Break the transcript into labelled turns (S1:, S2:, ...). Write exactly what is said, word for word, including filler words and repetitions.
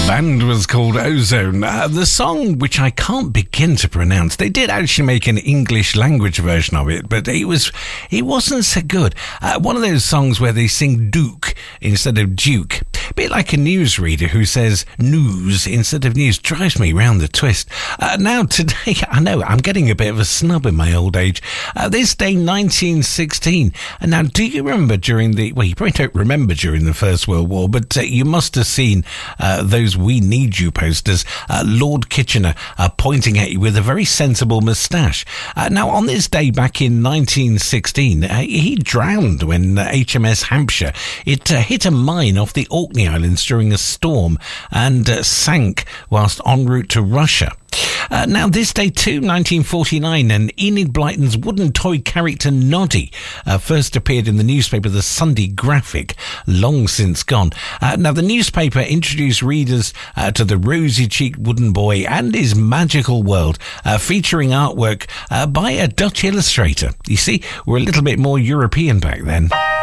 S1: band was called Ozone. Uh, the song, which I can't begin to pronounce, they did actually make an English language version of it, but it was it wasn't so good. Uh, one of those songs where they sing Duke instead of Duke. A bit like a newsreader who says news instead of news. Drives me round the twist. Uh, now, today, I know, I'm getting a bit of a snub in my old age. Uh, this day, nineteen sixteen. And now, do you remember during the... Well, you probably don't remember during the First World War, but uh, you must have seen uh, those We Need You posters. Uh, Lord Kitchener uh, pointing at you with a very sensible moustache. Uh, now, on this day back in nineteen sixteen, uh, he drowned when uh, H M S Hampshire, it uh, hit a mine off the Orkney Islands during a storm and uh, sank whilst en route to Russia. Uh, now, this day too, nineteen forty-nine, and Enid Blyton's wooden toy character Noddy uh, first appeared in the newspaper The Sunday Graphic, long since gone. Uh, now, the newspaper introduced readers uh, to the rosy-cheeked wooden boy and his magical world, uh, featuring artwork uh, by a Dutch illustrator. You see, we're a little bit more European back then.